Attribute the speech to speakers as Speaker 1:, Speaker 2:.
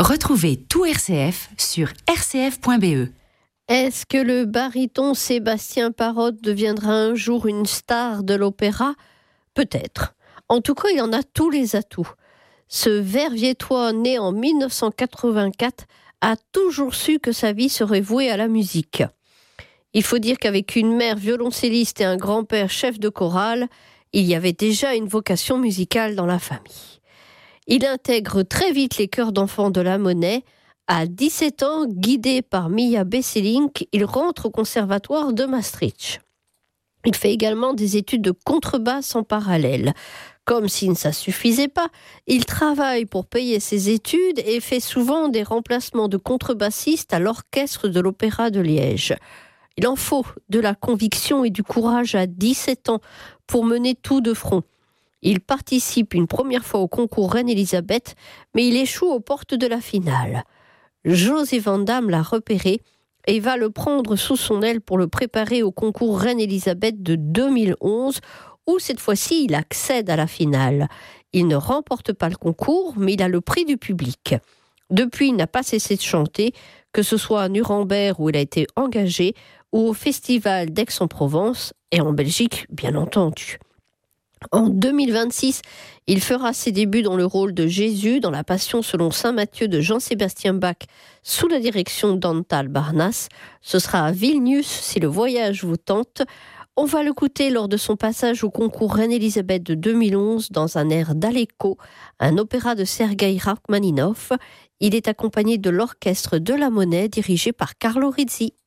Speaker 1: Retrouvez tout RCF sur rcf.be.
Speaker 2: Est-ce que le baryton Sébastien Parot deviendra un jour une star de l'opéra ? Peut-être. En tout cas, il en a tous les atouts. Ce Verviétois né en 1984 a toujours su que sa vie serait vouée à la musique. Il faut dire qu'avec une mère violoncelliste et un grand-père chef de chorale, il y avait déjà une vocation musicale dans la famille. Il intègre très vite les chœurs d'enfants de la Monnaie. À 17 ans, guidé par Mia Besselink, il rentre au conservatoire de Maastricht. Il fait également des études de contrebasse en parallèle. Comme si ça ne suffisait pas, il travaille pour payer ses études et fait souvent des remplacements de contrebassiste à l'orchestre de l'Opéra de Liège. Il en faut de la conviction et du courage à 17 ans pour mener tout de front. Il participe une première fois au concours Reine-Élisabeth, mais il échoue aux portes de la finale. José Van Damme l'a repéré et va le prendre sous son aile pour le préparer au concours Reine-Élisabeth de 2011, où cette fois-ci il accède à la finale. Il ne remporte pas le concours, mais il a le prix du public. Depuis, il n'a pas cessé de chanter, que ce soit à Nuremberg où il a été engagé, ou au festival d'Aix-en-Provence, et en Belgique, bien entendu. En 2026, il fera ses débuts dans le rôle de Jésus dans la Passion selon saint Matthieu de Jean-Sébastien Bach sous la direction d'Antal Barnas. Ce sera à Vilnius si le voyage vous tente. On va l'écouter lors de son passage au concours Reine-Élisabeth de 2011 dans un air d'Aleko, un opéra de Sergueï Rachmaninov. Il est accompagné de l'orchestre de la Monnaie dirigé par Carlo Rizzi.